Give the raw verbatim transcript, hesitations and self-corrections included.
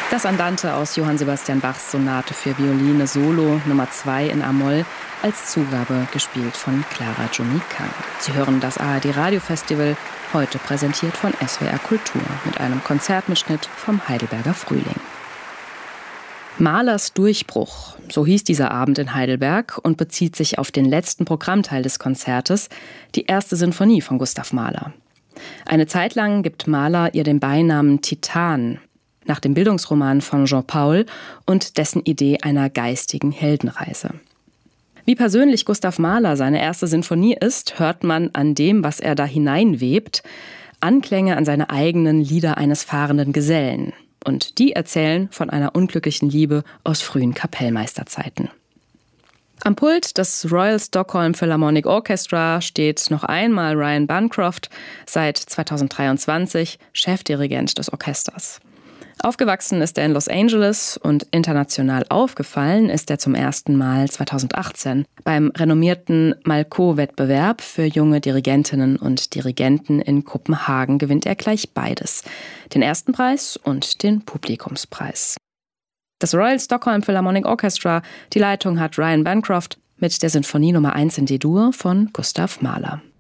Das Andante aus Johann Sebastian Bachs Sonate für Violine Solo Nummer zwei in A-Moll, als Zugabe gespielt von Clara Juni Kang. Sie hören das A R D Radiofestival, heute präsentiert von S W R Kultur mit einem Konzertmitschnitt vom Heidelberger Frühling. Mahlers Durchbruch, so hieß dieser Abend in Heidelberg und bezieht sich auf den letzten Programmteil des Konzertes, die erste Sinfonie von Gustav Mahler. Eine Zeit lang gibt Mahler ihr den Beinamen Titan, nach dem Bildungsroman von Jean Paul und dessen Idee einer geistigen Heldenreise. Wie persönlich Gustav Mahler seine erste Sinfonie ist, hört man an dem, was er da hineinwebt, Anklänge an seine eigenen Lieder eines fahrenden Gesellen. Und die erzählen von einer unglücklichen Liebe aus frühen Kapellmeisterzeiten. Am Pult des Royal Stockholm Philharmonic Orchestra steht noch einmal Ryan Bancroft, seit zweitausenddreiundzwanzig Chefdirigent des Orchesters. Aufgewachsen ist er in Los Angeles und international aufgefallen ist er zum ersten Mal zweitausendachtzehn. Beim renommierten Malko-Wettbewerb für junge Dirigentinnen und Dirigenten in Kopenhagen gewinnt er gleich beides, den ersten Preis und den Publikumspreis. Das Royal Stockholm Philharmonic Orchestra, die Leitung hat Ryan Bancroft mit der Sinfonie Nummer eins in D-Dur von Gustav Mahler.